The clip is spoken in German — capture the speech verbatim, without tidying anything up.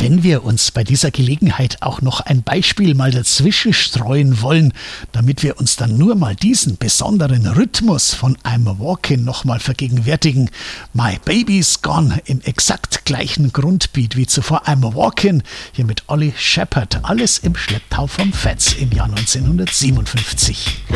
wenn wir uns bei dieser Gelegenheit auch noch ein Beispiel mal dazwischen streuen wollen, damit wir uns dann nur mal diesen besonderen Rhythmus von I'm Walkin' noch mal vergegenwärtigen. My Baby's Gone im exakt gleichen Grundbeat wie zuvor I'm Walkin', hier mit Olly Shepherd. Alles im Schlepptau vom Fats im Jahr neunzehnhundertsiebenundfünfzig.